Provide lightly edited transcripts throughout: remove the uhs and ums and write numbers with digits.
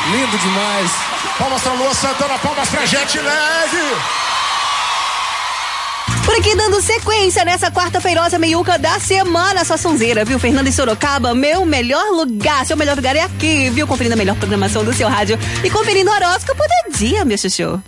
Lindo demais. Palmas pra Lua Santana, palmas pra Jet Lag. Por aqui dando sequência nessa quarta-feirosa meiuca da semana, sua sonzeira, viu? Fernanda em Sorocaba, meu melhor lugar, seu melhor lugar é aqui, viu? Conferindo a melhor programação do seu rádio e conferindo o horóscopo do dia, meu chuchu.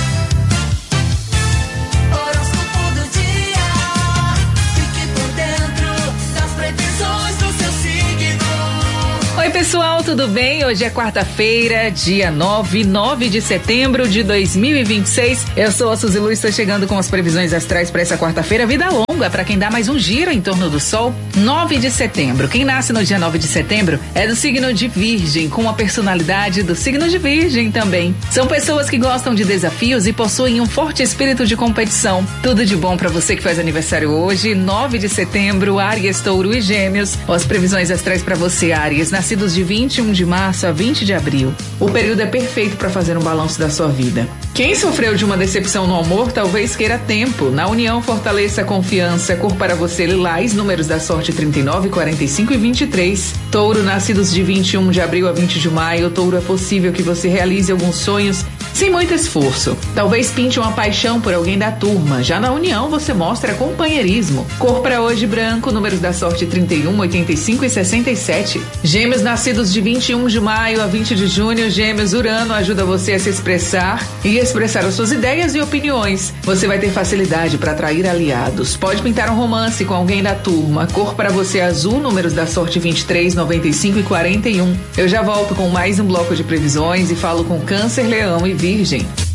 Oi pessoal, tudo bem? Hoje é quarta-feira, dia 9 de setembro de 2026. Eu sou a Suzy Lu, estou chegando com as previsões astrais para essa quarta-feira. Vida longa para quem dá mais um giro em torno do Sol. 9 de setembro. Quem nasce no dia 9 de setembro é do signo de Virgem, com a personalidade do signo de Virgem também. São pessoas que gostam de desafios e possuem um forte espírito de competição. Tudo de bom para você que faz aniversário hoje, 9 de setembro, Áries, Touro e Gêmeos. As previsões astrais para você, Áries, nascidos de 21 de março a 20 de abril. O período é perfeito para fazer um balanço da sua vida. Quem sofreu de uma decepção no amor talvez queira tempo. Na união, fortaleça a confiança. Cor para você, lilás, números da sorte 39, 45 e 23. Touro, nascidos de 21 de abril a 20 de maio. Touro, é possível que você realize alguns sonhos sem muito esforço. Talvez pinte uma paixão por alguém da turma. Já na união, você mostra companheirismo. Cor para hoje, branco, números da sorte 31, 85 e 67. Gêmeos, nascidos de 21 de maio a 20 de junho. Gêmeos, Urano ajuda você a se expressar e expressar as suas ideias e opiniões. Você vai ter facilidade para atrair aliados. Pode pintar um romance com alguém da turma. Cor para você, azul, números da sorte 23, 95 e 41. Eu já volto com mais um bloco de previsões e falo com Câncer, Leão e Virgem.